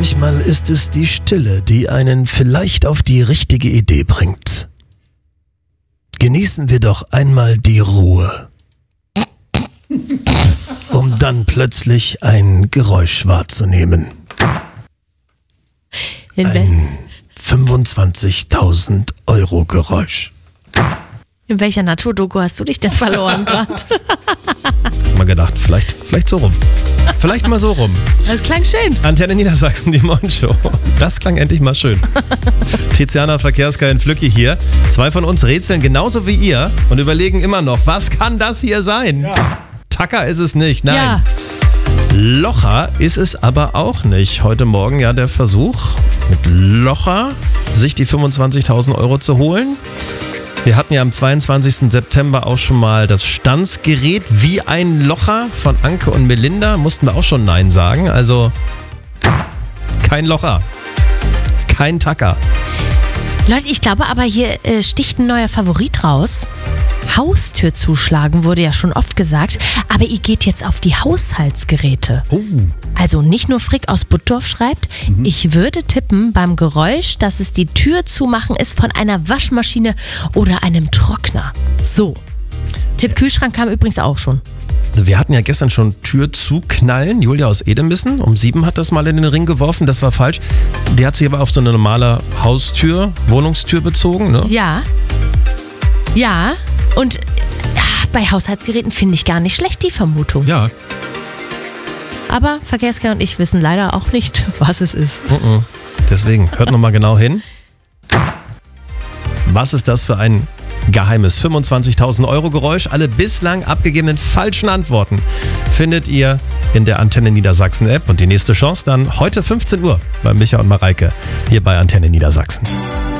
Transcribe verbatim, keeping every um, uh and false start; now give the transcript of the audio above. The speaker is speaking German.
Manchmal ist es die Stille, die einen vielleicht auf die richtige Idee bringt. Genießen wir doch einmal die Ruhe, um dann plötzlich ein Geräusch wahrzunehmen. Ein fünfundzwanzigtausend Euro Geräusch. In welcher Naturdoku hast du dich denn verloren gerade? Mal gedacht, vielleicht, vielleicht so rum. Vielleicht mal so rum. Das klang schön. Antenne Niedersachsen, die Morgenshow. Das klang endlich mal schön. Tiziana Verkehrskein Flücki hier. Zwei von uns rätseln genauso wie ihr und überlegen immer noch, was kann das hier sein? Ja. Tacker ist es nicht, nein. Ja. Locher ist es aber auch nicht. Heute Morgen ja der Versuch, mit Locher sich die fünfundzwanzigtausend Euro zu holen. Wir hatten ja am zweiundzwanzigsten September auch schon mal das Stanzgerät wie ein Locher von Anke und Melinda. Mussten wir auch schon Nein sagen. Also kein Locher, kein Tacker. Leute, ich glaube aber hier äh, sticht ein neuer Favorit raus. Haustür zuschlagen wurde ja schon oft gesagt, aber ihr geht jetzt auf die Haushaltsgeräte. Oh. Also nicht nur Frick aus Buttdorf schreibt, mhm. ich würde tippen beim Geräusch, dass es die Tür zumachen ist von einer Waschmaschine oder einem Trockner. So. Tipp Kühlschrank kam übrigens auch schon. Wir hatten ja gestern schon Tür zuknallen. Julia aus Edemissen um sieben hat das mal in den Ring geworfen. Das war falsch. Die hat sich aber auf so eine normale Haustür, Wohnungstür bezogen, ne? Ja. Ja. Und ja, bei Haushaltsgeräten finde ich gar nicht schlecht die Vermutung. Ja. Aber Verkehrskein und ich wissen leider auch nicht, was es ist. Uh-uh. Deswegen, hört nochmal genau hin. Was ist das für ein geheimes fünfundzwanzigtausend Euro Geräusch? Alle bislang abgegebenen falschen Antworten findet ihr in der Antenne Niedersachsen App. Und die nächste Chance dann heute fünfzehn Uhr bei Micha und Mareike hier bei Antenne Niedersachsen.